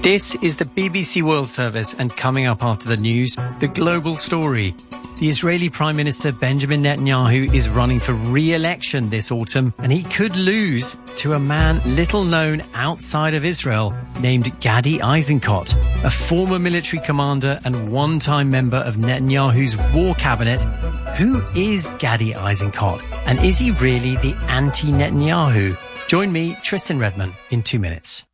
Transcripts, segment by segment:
This is the BBC World Service, and coming up after the news, the global story. The Israeli Prime Minister Benjamin Netanyahu is running for re-election this autumn, and he could lose to a man little known outside of Israel named Gadi Eisenkot, a former military commander and one-time member of Netanyahu's war cabinet. Who is Gadi Eisenkot, and is he really the anti-Netanyahu? Join me, Tristan Redman, in 2 minutes.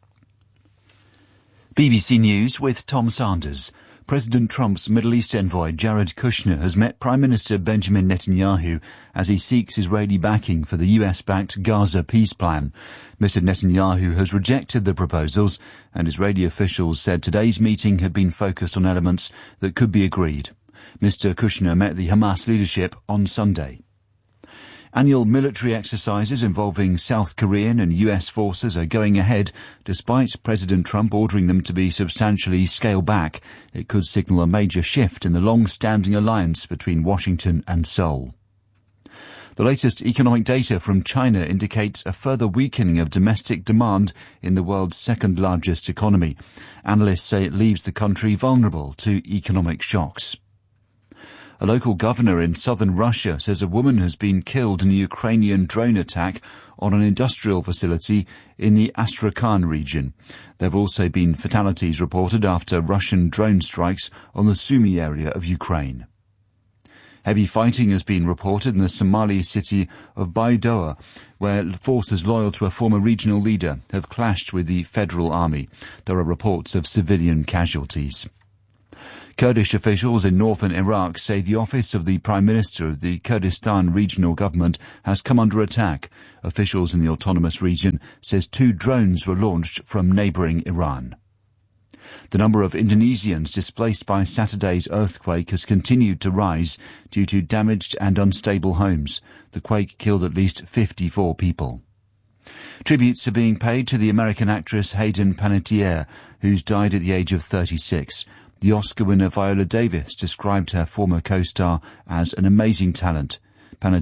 BBC News with Tom Sanders. President Trump's Middle East envoy Jared Kushner has met Prime Minister Benjamin Netanyahu as he seeks Israeli backing for the US-backed Gaza peace plan. Mr. Netanyahu has rejected the proposals, and Israeli officials said today's meeting had been focused on elements that could be agreed. Mr. Kushner met the Hamas leadership on Sunday. Annual military exercises involving South Korean and US forces are going ahead, despite President Trump ordering them to be substantially scaled back. It could signal a major shift in the long-standing alliance between Washington and Seoul. The latest economic data from China indicates a further weakening of domestic demand in the world's second-largest economy. Analysts say it leaves the country vulnerable to economic shocks. A local governor in southern Russia says a woman has been killed in a Ukrainian drone attack on an industrial facility in the Astrakhan region. There have also been fatalities reported after Russian drone strikes on the Sumy area of Ukraine. Heavy fighting has been reported in the Somali city of Baidoa, where forces loyal to a former regional leader have clashed with the federal army. There are reports of civilian casualties. Kurdish officials in northern Iraq say the office of the Prime Minister of the Kurdistan Regional Government has come under attack. Officials in the autonomous region says 2 drones were launched from neighbouring Iran. The number of Indonesians displaced by Saturday's earthquake has continued to rise due to damaged and unstable homes. The quake killed at least 54 people. Tributes are being paid to the American actress Hayden Panettiere, who's died at the age of 36. The Oscar winner Viola Davis described her former co-star as an amazing talent. Panettiere